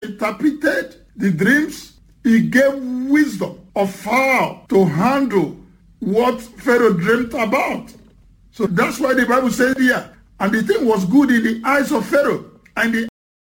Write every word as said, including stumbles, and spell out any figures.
interpreted the dreams. He gave wisdom of how to handle what Pharaoh dreamed about. So that's why the Bible says here, and the thing was good in the eyes of Pharaoh and the